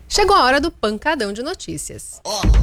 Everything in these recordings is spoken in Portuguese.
Chegou a hora do pancadão de notícias.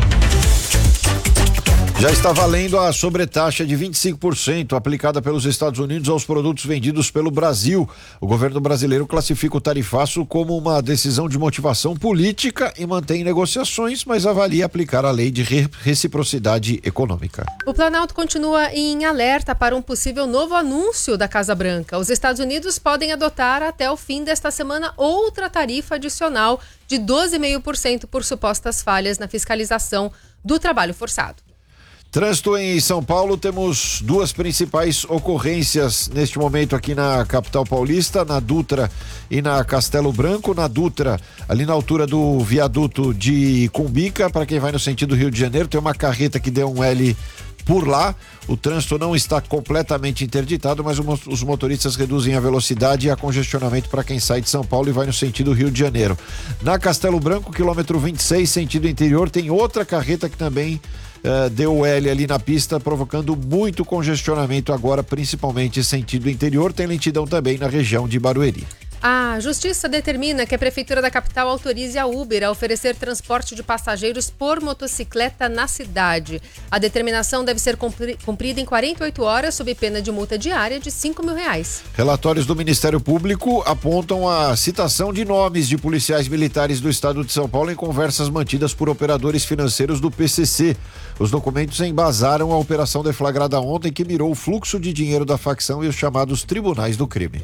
Já está valendo a sobretaxa de 25% aplicada pelos Estados Unidos aos produtos vendidos pelo Brasil. O governo brasileiro classifica o tarifaço como uma decisão de motivação política e mantém negociações, mas avalia aplicar a lei de reciprocidade econômica. O Planalto continua em alerta para um possível novo anúncio da Casa Branca. Os Estados Unidos podem adotar até o fim desta semana outra tarifa adicional de 12,5% por supostas falhas na fiscalização do trabalho forçado. Trânsito em São Paulo, temos duas principais ocorrências neste momento aqui na capital paulista, na Dutra e na Castelo Branco. Na Dutra, ali na altura do viaduto de Cumbica, para quem vai no sentido Rio de Janeiro, tem uma carreta que deu um L por lá. O trânsito não está completamente interditado, mas os motoristas reduzem a velocidade e há congestionamento para quem sai de São Paulo e vai no sentido Rio de Janeiro. Na Castelo Branco, quilômetro 26, sentido interior, tem outra carreta que também deu L ali na pista, provocando muito congestionamento agora, principalmente sentido interior. Tem lentidão também na região de Barueri. A Justiça determina que a Prefeitura da capital autorize a Uber a oferecer transporte de passageiros por motocicleta na cidade. A determinação deve ser cumprida em 48 horas sob pena de multa diária de R$5 mil. Relatórios do Ministério Público apontam a citação de nomes de policiais militares do estado de São Paulo em conversas mantidas por operadores financeiros do PCC. Os documentos embasaram a operação deflagrada ontem, que mirou o fluxo de dinheiro da facção e os chamados tribunais do crime.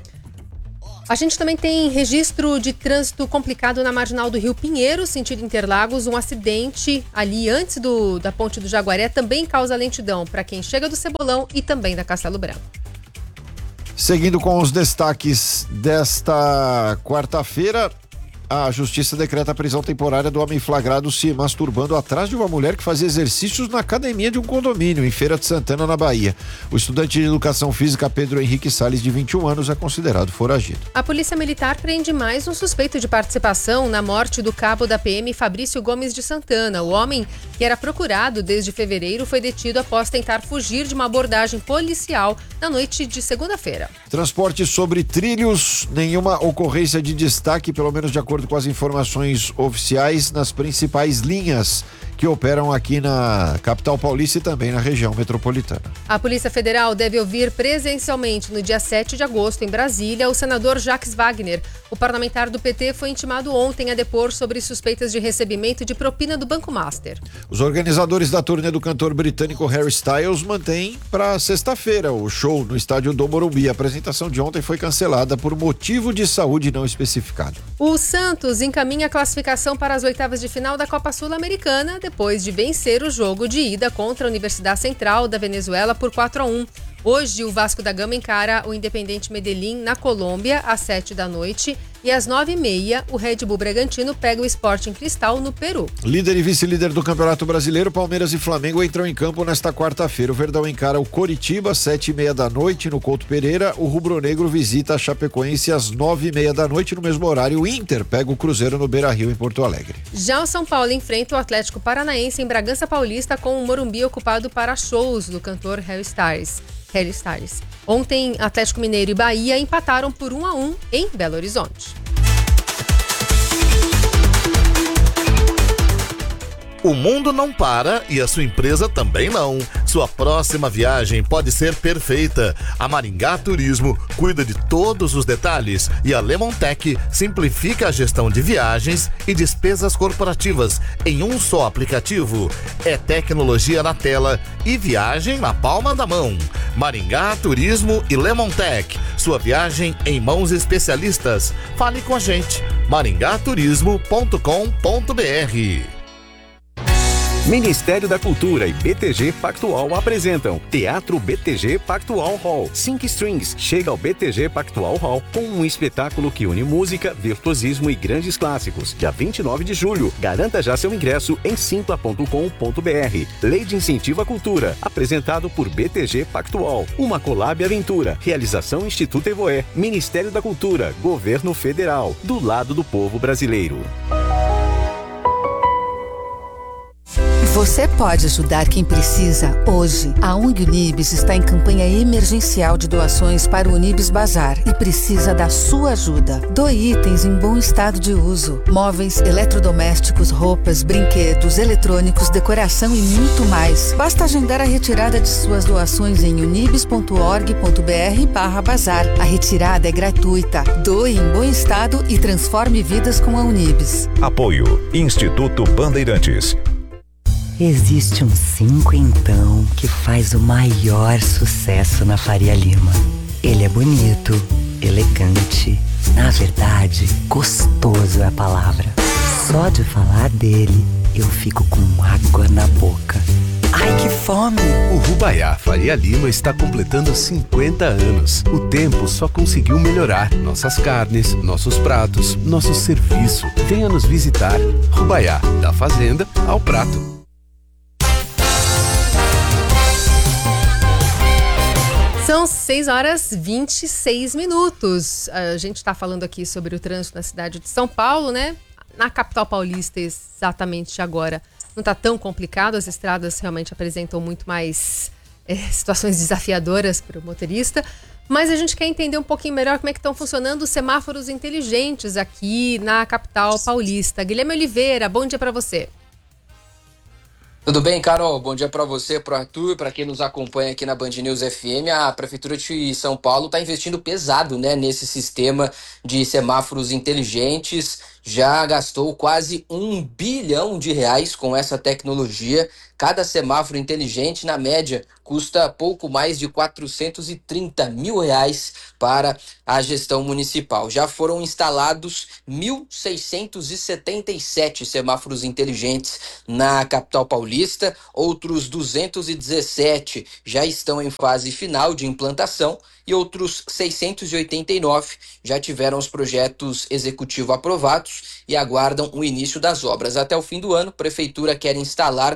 A gente também tem registro de trânsito complicado na marginal do Rio Pinheiro, sentido Interlagos. Um acidente ali antes da ponte do Jaguaré também causa lentidão para quem chega do Cebolão e também da Castelo Branco. Seguindo com os destaques desta quarta-feira, a Justiça decreta a prisão temporária do homem flagrado se masturbando atrás de uma mulher que fazia exercícios na academia de um condomínio em Feira de Santana, na Bahia. O estudante de educação física Pedro Henrique Salles, de 21 anos, é considerado foragido. A Polícia Militar prende mais um suspeito de participação na morte do cabo da PM Fabrício Gomes de Santana. O homem, que era procurado desde fevereiro, foi detido após tentar fugir de uma abordagem policial na noite de segunda-feira. Transporte sobre trilhos, nenhuma ocorrência de destaque, pelo menos de acordo com as informações oficiais, nas principais linhas que operam aqui na capital paulista e também na região metropolitana. A Polícia Federal deve ouvir presencialmente no dia 7 de agosto, em Brasília, o senador Jacques Wagner. O parlamentar do PT foi intimado ontem a depor sobre suspeitas de recebimento de propina do Banco Master. Os organizadores da turnê do cantor britânico Harry Styles mantêm para sexta-feira o show no estádio do Morumbi. A apresentação de ontem foi cancelada por motivo de saúde não especificado. O Santos encaminha a classificação para as oitavas de final da Copa Sul-Americana depois de vencer o jogo de ida contra a Universidade Central da Venezuela por 4-1. Hoje, o Vasco da Gama encara o Independente Medellín na Colômbia às 7h e às 9h30 o Red Bull Bragantino pega o Sporting Cristal no Peru. Líder e vice-líder do Campeonato Brasileiro, Palmeiras e Flamengo entram em campo nesta quarta-feira. O Verdão encara o Coritiba às 7h30 no Couto Pereira. O Rubro-Negro visita a Chapecoense às 9h30 no mesmo horário. O Inter pega o Cruzeiro no Beira-Rio, em Porto Alegre. Já o São Paulo enfrenta o Atlético Paranaense em Bragança Paulista, com o Morumbi ocupado para shows do cantor Harry Styles. Ontem, Atlético Mineiro e Bahia empataram por 1-1 em Belo Horizonte. O mundo não para e a sua empresa também não. Sua próxima viagem pode ser perfeita. A Maringá Turismo cuida de todos os detalhes e a Lemontech simplifica a gestão de viagens e despesas corporativas em um só aplicativo. É tecnologia na tela e viagem na palma da mão. Maringá Turismo e Lemontech. Sua viagem em mãos especialistas. Fale com a gente. maringaturismo.com.br. Ministério da Cultura e BTG Pactual apresentam Teatro BTG Pactual Hall. 5 Strings chega ao BTG Pactual Hall com um espetáculo que une música, virtuosismo e grandes clássicos. Dia 29 de julho. Garanta já seu ingresso em simpla.com.br. Lei de Incentivo à Cultura, apresentado por BTG Pactual. Uma Collab Aventura. Realização Instituto Evoé. Ministério da Cultura. Governo Federal. Do lado do povo brasileiro. Você pode ajudar quem precisa hoje. A ONG Unibis está em campanha emergencial de doações para o Unibis Bazar e precisa da sua ajuda. Doe itens em bom estado de uso. Móveis, eletrodomésticos, roupas, brinquedos, eletrônicos, decoração e muito mais. Basta agendar a retirada de suas doações em unibis.org.br/bazar. A retirada é gratuita. Doe em bom estado e transforme vidas com a Unibis. Apoio Instituto Bandeirantes. Existe um 50 que faz o maior sucesso na Faria Lima. Ele é bonito, elegante, na verdade, gostoso é a palavra. Só de falar dele, eu fico com água na boca. Ai, que fome! O Rubaiá Faria Lima está completando 50 anos. O tempo só conseguiu melhorar nossas carnes, nossos pratos, nosso serviço. Venha nos visitar. Rubaiá, da fazenda ao prato. São 6h26. A gente está falando aqui sobre o trânsito na cidade de São Paulo, né? Na capital paulista, exatamente agora, não está tão complicado. As estradas realmente apresentam muito mais situações desafiadoras para o motorista. Mas a gente quer entender um pouquinho melhor como é que estão funcionando os semáforos inteligentes aqui na capital paulista. Guilherme Oliveira, bom dia para você. Tudo bem, Carol? Bom dia para você, para o Arthur, para quem nos acompanha aqui na Band News FM. A Prefeitura de São Paulo está investindo pesado, né, nesse sistema de semáforos inteligentes. Já gastou quase R$1 bilhão com essa tecnologia. Cada semáforo inteligente, na média, custa pouco mais de R$430 mil para a gestão municipal. Já foram instalados 1.677 semáforos inteligentes na capital paulista. Outros 217 já estão em fase final de implantação e outros 689 já tiveram os projetos executivos aprovados e aguardam o início das obras. Até o fim do ano, a Prefeitura quer instalar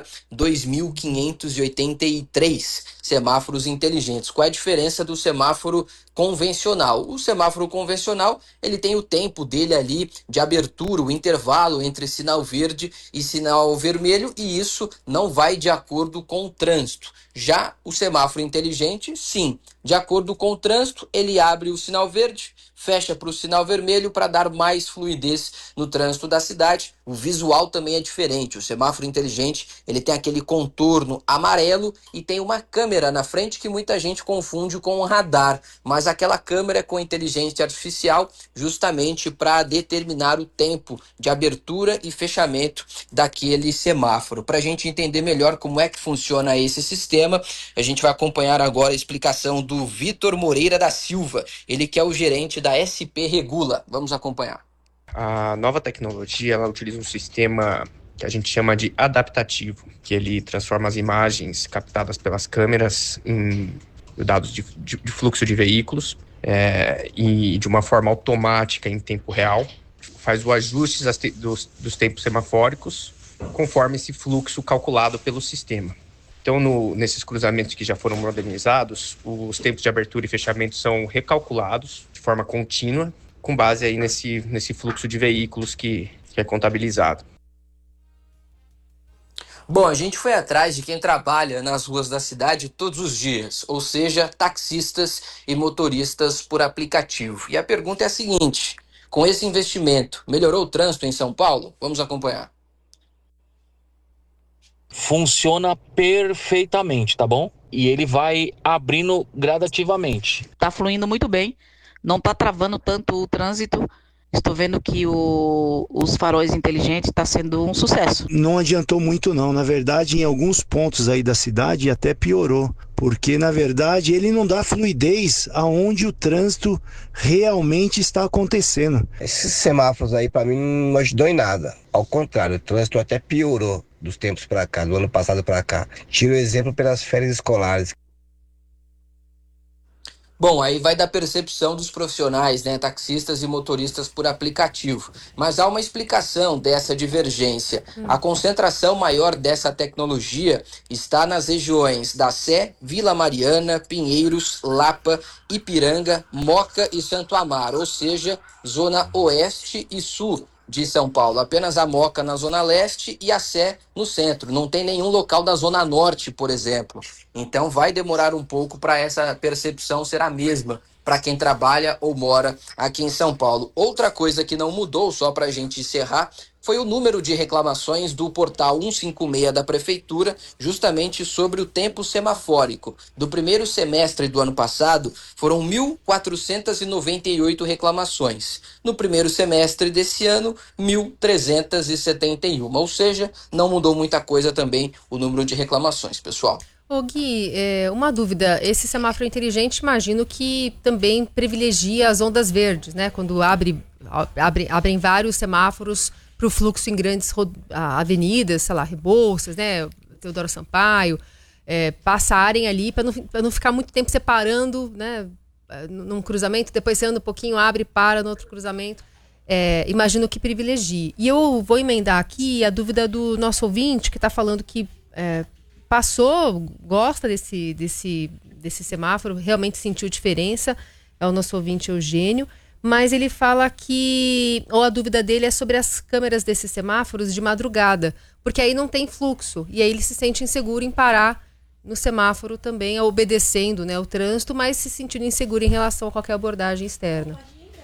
2.583 semáforos inteligentes. Qual é a diferença do semáforo convencional? O semáforo convencional, ele tem o tempo dele ali de abertura, o intervalo entre sinal verde e sinal vermelho, e isso não vai de acordo com o trânsito. Já o semáforo inteligente, sim, de acordo com o trânsito, ele abre o sinal verde, fecha para o sinal vermelho para dar mais fluidez no trânsito da cidade. O visual também é diferente. O semáforo inteligente, ele tem aquele contorno amarelo e tem uma câmera na frente que muita gente confunde com um radar, mas aquela câmera é com inteligência artificial justamente para determinar o tempo de abertura e fechamento daquele semáforo. Para a gente entender melhor como é que funciona esse sistema, a gente vai acompanhar agora a explicação do Vitor Moreira da Silva, ele que é o gerente da SP Regula. Vamos acompanhar. A nova tecnologia, ela utiliza um sistema que a gente chama de adaptativo, que ele transforma as imagens captadas pelas câmeras em dados de fluxo de veículos e de uma forma automática em tempo real, faz o ajuste dos tempos semafóricos conforme esse fluxo calculado pelo sistema. Então, nesses cruzamentos que já foram modernizados, os tempos de abertura e fechamento são recalculados de forma contínua, com base aí nesse fluxo de veículos que é contabilizado. Bom, a gente foi atrás de quem trabalha nas ruas da cidade todos os dias, ou seja, taxistas e motoristas por aplicativo. E a pergunta é a seguinte: com esse investimento, melhorou o trânsito em São Paulo? Vamos acompanhar. Funciona perfeitamente, tá bom? E ele vai abrindo gradativamente. Tá fluindo muito bem, não tá travando tanto o trânsito. Estou vendo que os faróis inteligentes está sendo um sucesso. Não adiantou muito não, na verdade em alguns pontos aí da cidade até piorou, porque na verdade ele não dá fluidez aonde o trânsito realmente está acontecendo. Esses semáforos aí para mim não ajudou em nada, ao contrário, o trânsito até piorou dos tempos para cá, do ano passado para cá. Tiro o exemplo pelas férias escolares. Bom, aí vai da percepção dos profissionais, né, taxistas e motoristas por aplicativo. Mas há uma explicação dessa divergência. A concentração maior dessa tecnologia está nas regiões da Sé, Vila Mariana, Pinheiros, Lapa, Ipiranga, Moca e Santo Amaro, ou seja, zona oeste e sul de São Paulo, apenas a Moca na Zona Leste e a Sé no centro. Não tem nenhum local da Zona Norte, por exemplo. Então vai demorar um pouco para essa percepção ser a mesma para quem trabalha ou mora aqui em São Paulo. Outra coisa que não mudou, só para a gente encerrar, foi o número de reclamações do portal 156 da Prefeitura, justamente sobre o tempo semafórico. Do primeiro semestre do ano passado, foram 1.498 reclamações. No primeiro semestre desse ano, 1.371. Ou seja, não mudou muita coisa também o número de reclamações, pessoal. Ô Gui, uma dúvida, esse semáforo inteligente imagino que também privilegia as ondas verdes, né? Quando abrem vários semáforos para o fluxo em grandes avenidas, sei lá, Rebouças, né? Teodoro Sampaio, passarem ali para não ficar muito tempo separando, né? Num cruzamento, depois você anda um pouquinho, abre e para no outro cruzamento. Imagino que privilegie. E eu vou emendar aqui a dúvida do nosso ouvinte que está falando que gosta desse semáforo, realmente sentiu diferença, é o nosso ouvinte Eugênio, mas ele fala ou a dúvida dele é sobre as câmeras desses semáforos de madrugada, porque aí não tem fluxo, e aí ele se sente inseguro em parar no semáforo também, obedecendo, né, o trânsito, mas se sentindo inseguro em relação a qualquer abordagem externa.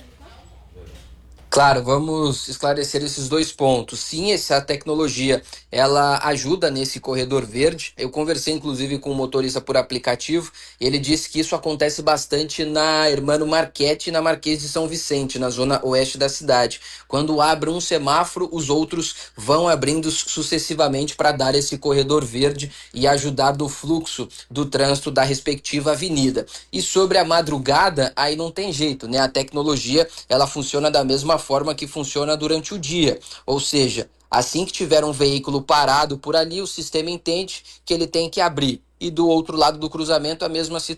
Claro, vamos esclarecer esses dois pontos. Sim, essa tecnologia, ela ajuda nesse corredor verde. Eu conversei, inclusive, com um motorista por aplicativo. E ele disse que isso acontece bastante na Hermano Marchetti e na Marquês de São Vicente, na zona oeste da cidade. Quando abre um semáforo, os outros vão abrindo sucessivamente para dar esse corredor verde e ajudar no fluxo do trânsito da respectiva avenida. E sobre a madrugada, aí não tem jeito, né? A tecnologia, ela funciona da mesma forma que funciona durante o dia, ou seja, assim que tiver um veículo parado por ali, o sistema entende que ele tem que abrir. E do outro lado do cruzamento, a mesma situação.